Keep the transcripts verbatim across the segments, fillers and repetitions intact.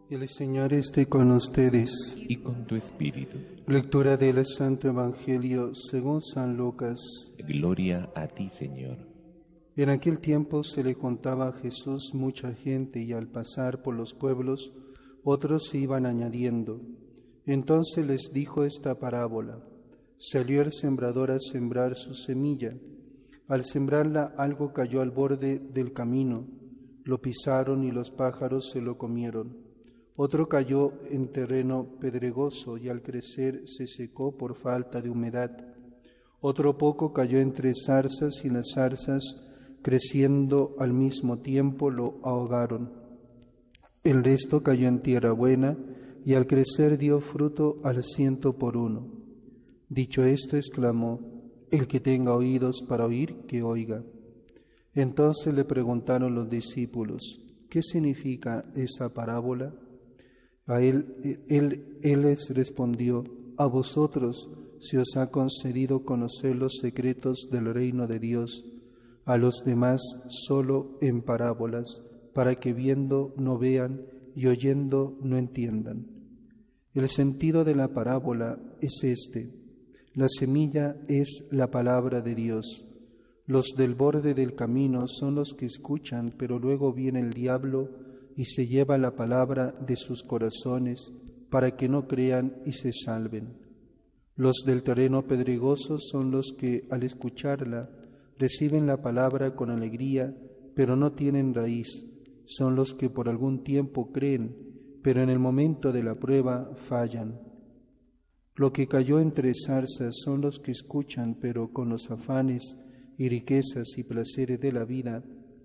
El Señor esté con ustedes. Y con tu espíritu. Lectura del Santo Evangelio según San Lucas. Gloria a ti, Señor. En aquel tiempo se le juntaba a Jesús mucha gente, y al pasar por los pueblos, otros se iban añadiendo. Entonces les dijo esta parábola. Salió el sembrador a sembrar su semilla. Al sembrarla, algo cayó al borde del camino. Lo pisaron y los pájaros se lo comieron. Otro cayó en terreno pedregoso y al crecer se secó por falta de humedad. Otro poco cayó entre zarzas y las zarzas, creciendo al mismo tiempo, lo ahogaron. El resto cayó en tierra buena y al crecer dio fruto al ciento por uno. Dicho esto, exclamó: el que tenga oídos para oír, que oiga. Entonces le preguntaron los discípulos: ¿qué significa esa parábola? A él, él, él les respondió: a vosotros se os ha concedido conocer los secretos del reino de Dios, a los demás solo en parábolas, para que viendo no vean y oyendo no entiendan. El sentido de la parábola es este: la semilla es la palabra de Dios. Los del borde del camino son los que escuchan, pero luego viene el diablo y se lleva la palabra de sus corazones para que no crean y se salven. Los del terreno pedregoso son los que, al escucharla, reciben la palabra con alegría, pero no tienen raíz. Son los que por algún tiempo creen, pero en el momento de la prueba fallan. Lo que cayó entre zarzas son los que escuchan, pero con los afanes y riquezas y placeres de la vida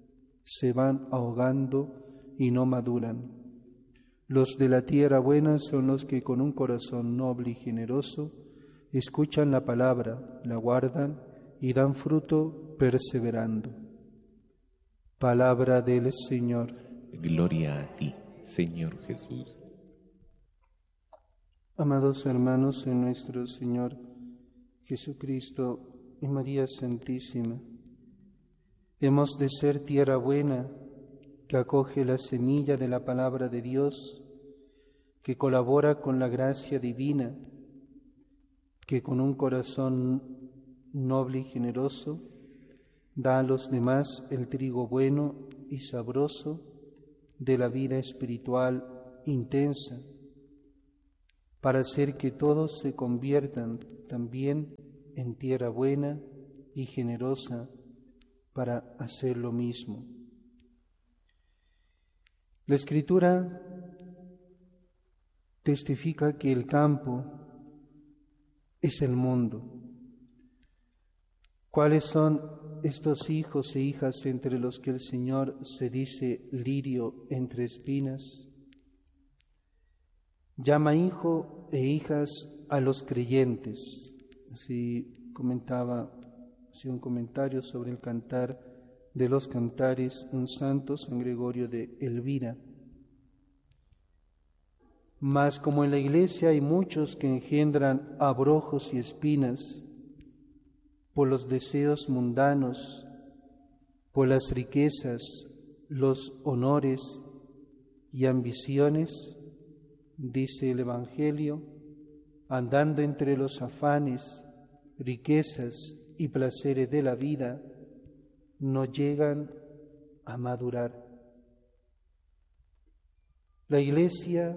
se van ahogando y no maduran. Los de la tierra buena son los que con un corazón noble y generoso escuchan la palabra, la guardan y dan fruto perseverando. Palabra del Señor. Gloria a ti, Señor Jesús. Amados hermanos en nuestro Señor Jesucristo y María Santísima, hemos de ser tierra buena que acoge la semilla de la palabra de Dios, que colabora con la gracia divina, que con un corazón noble y generoso da a los demás el trigo bueno y sabroso de la vida espiritual intensa, para hacer que todos se conviertan también en tierra buena y generosa para hacer lo mismo. La Escritura testifica que el campo es el mundo. ¿Cuáles son estos hijos e hijas entre los que el Señor se dice lirio entre espinas? Llama hijo e hijas a los creyentes. Así comentaba, hacía un comentario sobre el cantar de los cantares un santo, San Gregorio de Elvira. Mas como en la Iglesia hay muchos que engendran abrojos y espinas por los deseos mundanos, por las riquezas, los honores y ambiciones, dice el Evangelio, andando entre los afanes, riquezas y placeres de la vida, no llegan a madurar. La Iglesia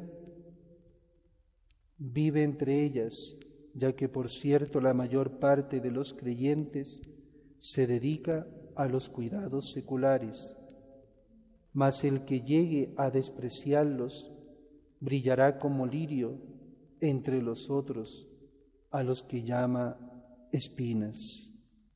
vive entre ellas, ya que por cierto la mayor parte de los creyentes se dedica a los cuidados seculares, mas el que llegue a despreciarlos brillará como lirio entre los otros, a los que llama espinas.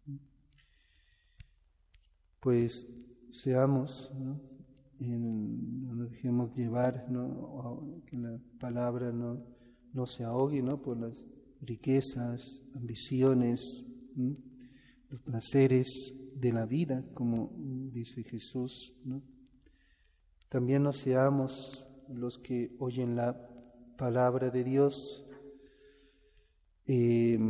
Pues seamos, ¿no? En, no nos dejemos llevar, ¿no? Que la palabra no, no se ahogue, ¿no? Por las riquezas, ambiciones, ¿no? Los placeres de la vida, como dice Jesús, ¿no? También no seamos los que oyen la palabra de Dios eh,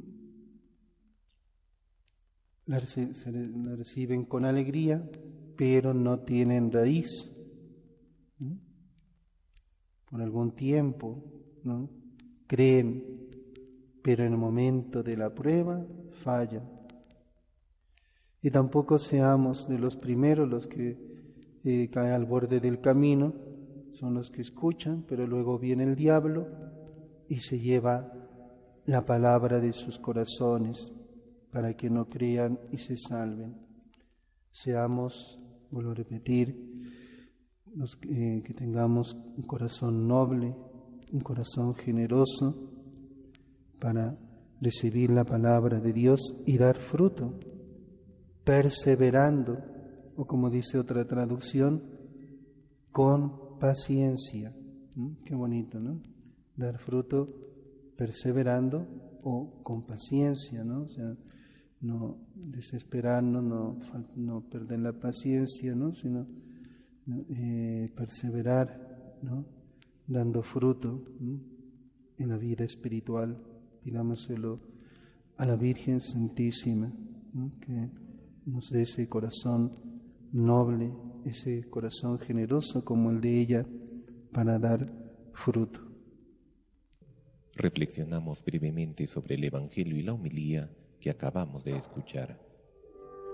la, la reciben con alegría, pero no tienen raíz. ¿Mm? por algún tiempo, ¿no? Creen, pero en el momento de la prueba fallan. Y tampoco seamos de los primeros los que eh, caen al borde del camino, son los que escuchan, pero luego viene el diablo y se lleva la palabra de sus corazones para que no crean y se salven. Seamos, vuelvo a repetir, los, eh, que tengamos un corazón noble, un corazón generoso para recibir la palabra de Dios y dar fruto, perseverando, o como dice otra traducción, con paciencia. ¿Mm? Qué bonito, ¿no? Dar fruto perseverando o con paciencia, ¿no? O sea, no desesperarnos, no, no perder la paciencia, ¿no? Sino eh, perseverar, ¿no? Dando fruto, ¿no? En la vida espiritual. Pidámoselo a la Virgen Santísima, ¿no? Que nos dé ese corazón noble, ese corazón generoso como el de ella, para dar fruto. Reflexionamos brevemente sobre el Evangelio y la homilía que acabamos de escuchar.